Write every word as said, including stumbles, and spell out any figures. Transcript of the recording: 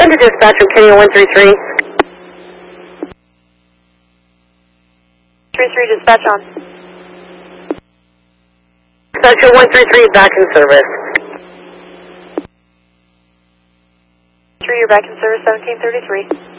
to dispatch from Kenya one three three. three three dispatch on. Dispatcher one three three back in service. three, you're back in service, seventeen thirty-three.